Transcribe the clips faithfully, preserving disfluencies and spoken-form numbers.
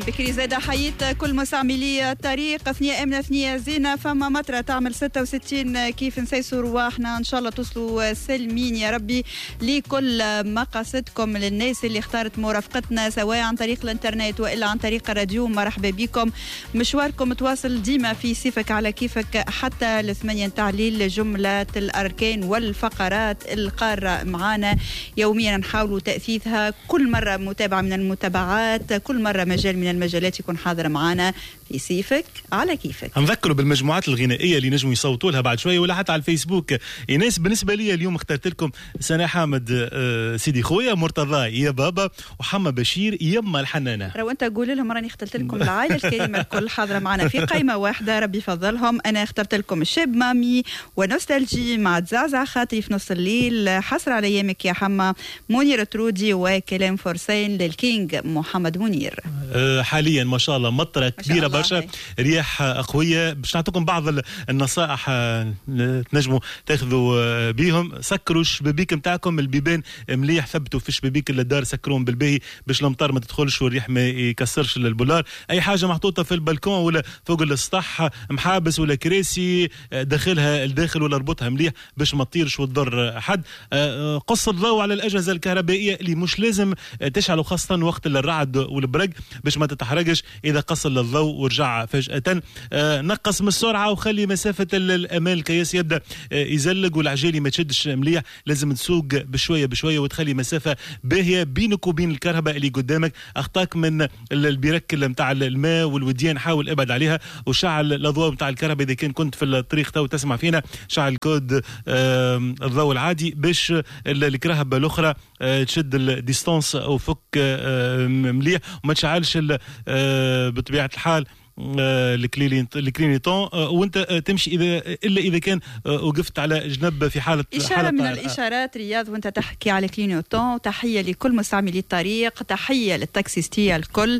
بكري زادة حييت كل مستعملي الطريق ثنية امنه ثنية زينه. فما مطره تعمل ستة وستين كيف نسيسوا رواحنا، ان شاء الله توصلوا سالمين يا ربي لكل مقاصدكم. للناس اللي اختارت مرافقتنا سواء عن طريق الانترنت والا عن طريق الراديو، مرحبا بكم. مشواركم تواصل ديما في سيفك على كيفك حتى الثمانية نتاع الليل. جمله الاركان والفقرات القاره معانا يوميا، نحاولوا تاثيثها كل مره، متابعه من المتابعات، كل مره مجال من المجالات يكون حاضر معانا في سيفك على كيفك. نذكروا بالمجموعات الغنائيه اللي نجموا يصوتوا لها بعد شويه ولا حتى على الفيسبوك. ايناس بالنسبه لي اليوم اخترت لكم سناء حامد، آه سيدي خويا، مرتضى يا بابا، وحما بشير يما الحنانه. رو انت قول لهم راني اخترت لكم العائله الكريمه الكل حاضره معنا في قائمه واحده، ربي يفضلهم. انا اخترت لكم الشاب مامي ونوستالجي مع تزعزع خاطري في نص الليل، حسر على ايامك يا حما، منير ترودي وكلام فرسين للكينج محمد منير. أه حاليا ما شاء الله مطره كبيره برشا، رياح قويه. باش نعطيكم بعض النصائح تنجموا تاخذوا بيهم. سكروا الشبابيك نتاعكم، البيبان مليح، ثبتوا في الشبابيك اللي الدار سكروهم بالباهي باش الامطار ما تدخلش والريح ما يكسرش البولار. اي حاجه محطوطه في البلكون ولا فوق السطح، محابس ولا كراسي، داخلها الداخل ولا اربطها مليح باش ما تطيرش وتضر حد. قص الضوء على الاجهزه الكهربائيه اللي مش لازم تشعل، خاصه وقت الرعد والبرق باش ما تتحرقش. اذا قص الضوء ورجع فجاه، نقص من السرعه وخلي مسافه الامان. الكياس يبدا يزلق والعجالي ما تشدش مليح، لازم تسوق بشويه بشويه وتخلي مسافه باهيه بينك وبين الكهرباء اللي قدامك. اخطاك من البرك نتاع الماء والوديان حاول ابعد عليها، وشعل الاضواء نتاع الكهرباء. اذا كان كنت في الطريق تو تسمع فينا، شعل كود الضوء العادي باش الكهرباء الاخرى تشد الديستانس او فك مليح، وما تشعلش بطبيعه الحال الكلينيتون وانت تمشي اذا الا اذا كان وقفت على جنب في حاله اشاره حالة من الاشارات. رياض وانت تحكي على كلينيتون، تحيه لكل مستعملي الطريق، تحيه للتاكسيستيه الكل.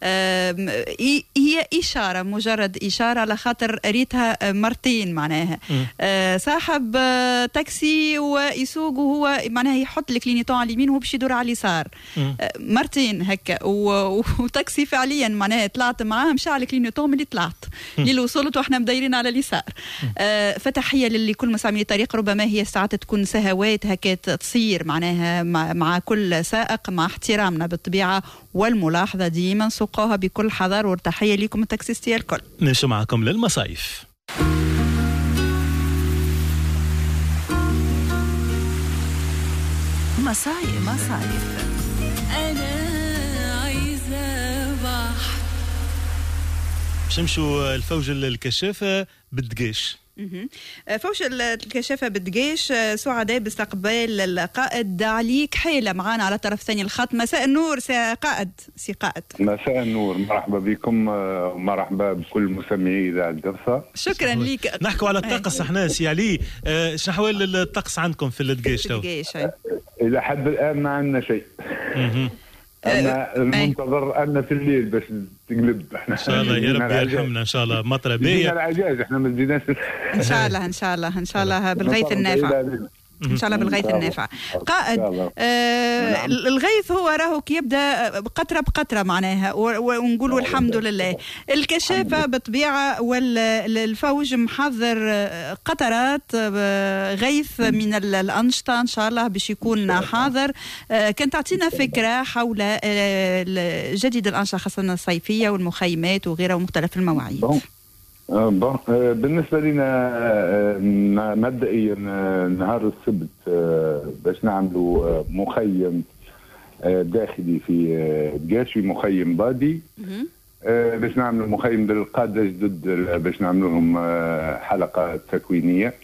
هي اشاره، مجرد اشاره، على خاطر ريتها مرتين معناها. صاحب تاكسي ويسوق وهو معناها يحط الكلينيتون على اليمين وهو باش يدور على اليسار مرتين هكا، وتاكسي فعليا معناها طلعت معاه مشى على الكلينيتون اللي طلعت اللي وصلت واحنا مدايرين على اليسار. آه فتحيه لكل مسامي الطريق. ربما هي ساعات تكون سهوات هكا تصير معناها مع, مع كل سائق، مع احترامنا بالطبيعه والملاحظه ديما سوقوها بكل حذر. وتحيه لكم التاكسيستيه الكل. نمشي معكم للمصايف. مصايف مصايف انا شمشوا الفوج الكشافة بالدقاش. فوج الكشافة بالدقاش سعداء باستقبال القائد علي كحيلة معانا على طرف ثاني الخط. مساء النور سي قائد. سي قائد مساء النور، مرحبا بكم ومرحبا بكل مسمعي إذاعة قرصة. شكرا لك. نحكوا على الطقس احنا سي علي، شنو احوال الطقس عندكم في الدقاش تو؟ إلى حد الآن ما عندنا شيء. أنا المنتظر أن في الليل باش تقلب. إن شاء الله يا ربي يرحمنا. إن شاء الله مطرة باهية. العجاج إحنا ما بديناش. إن شاء الله إن شاء الله إن شاء الله بالغيث النافع. إن شاء الله بالغيث النافع. قائد، آه الغيث هو راهو كي يبدأ بقطرة بقطرة معناها، ونقولوا الحمد لله. الكشافة بالطبيعة والفوج محضر قطرات غيث من الأنشطة إن شاء الله باش يكون حاضر. آه كان تعطينا فكرة حول آه جديد الأنشطة خاصة الصيفية والمخيمات وغيرها ومختلف المواعيد. بون بالنسبه لنا مبدئيا نهار السبت باش نعملوا مخيم داخلي في دقاش، مخيم بادي. باش نعملوا مخيم بالقاده جدد باش نعملوا لهم حلقه تكوينيه.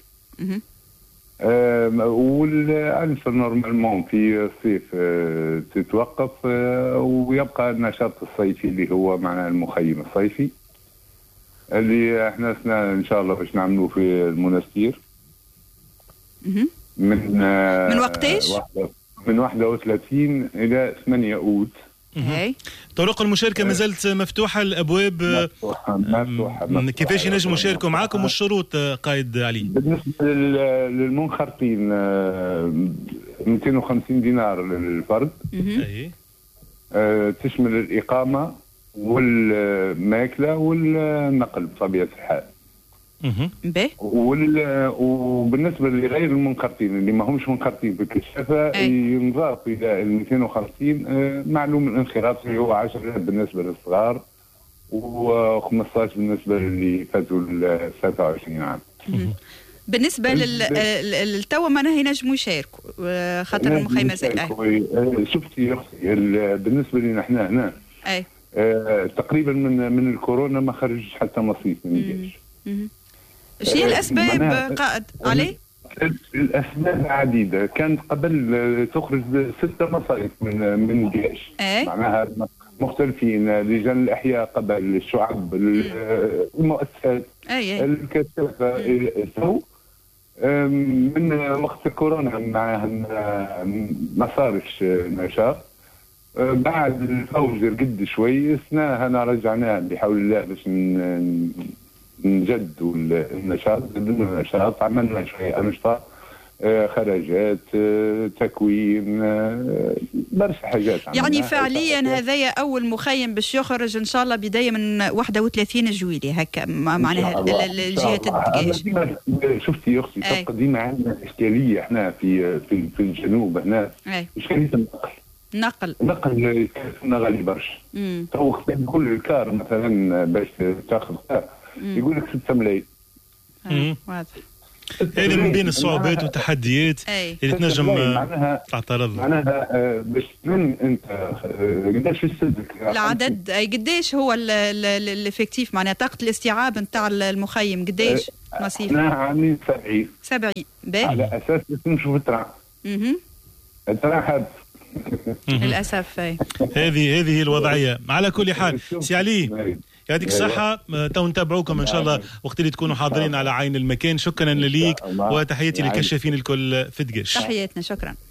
والعنف نورمالمون في الصيف تتوقف ويبقى النشاط الصيفي اللي هو معناه المخيم الصيفي اللي احنا ان شاء الله باش نعملوه في المنستير. من من وقتاش؟ من واحد وثلاثين الى ثمانية اوت. هاي طرق المشاركه ما زالت مفتوحه، الابواب مفتوحه مفتوحه. كيفاش ينجموا يشاركوا معاكم والشروط قائد علي؟ بالنسبه للمنخرطين مئتين وخمسين دينار للفرد. اي تشمل الاقامه والماكله والنقل بطبيعه الحال. باهي. وبالنسبه لغير المنخرطين اللي ما همش منخرطين بالكشافه ينضاف الى ال مئتين وخمسين معلوم الانخراط اللي هو عشرة بالنسبه للصغار و15 بالنسبه للي فاتوا ال ثلاثة وعشرين عام. بالنسبه للتوا معناها ينجموا يشاركوا خاطر المخيمه زي شفتي يا اختي بالنسبه لنا احنا هنا اي آه تقريبا من من الكورونا ما خرجش حتى مصيف من الجيش. ايش هي الاسباب قائد عليه؟ الاسباب عديده، كانت قبل تخرج ستة مصايف من من الجيش. أي. معناها مختلفين، لجان الاحياء قبل، الشعب، المؤسسات، الكثافه، تو من وقت كورونا معها ما صارش نشاط. بعد الفوز قد شوي سناها انا رجعناه بحول الله باش نجدوا النشاط، قدمنا النشاط، عملنا شويه انشطه، خرجات، تكوين، برشا حاجات. يعني فعليا هذايا اول مخيم باش يخرج ان شاء الله بدايه من واحد وثلاثين جويليه هكا معناها الجهه الدقاش. شفتي يا اختي تبقى ديما عندنا اشكاليه احنا في في, في الجنوب هنا، اشكاليه النقل. نقل نقل كنا غالي برشا. تو كل الكار مثلا باش تاخذ كار يقول لك ستة ملايين. واضح. هذه من بين الصعوبات والتحديات اللي تنجم تعترض. معناها باش من انت قداش يسدك العدد، اي قداش هو الافكتيف معناها طاقه الاستيعاب نتاع المخيم قداش مصيف؟ احنا عاملين سبعين سبعين باهي على اساس نمشوا في التران. اها التران حاد للاسف. هذه هذه الوضعيه. على كل حال سي علي يعطيك الصحة، تو نتابعوكم إن شاء الله وقت اللي تكونوا حاضرين على عين المكان. شكرا ليك وتحياتي للكشافين الكل في دقاش. تحياتنا، شكرا.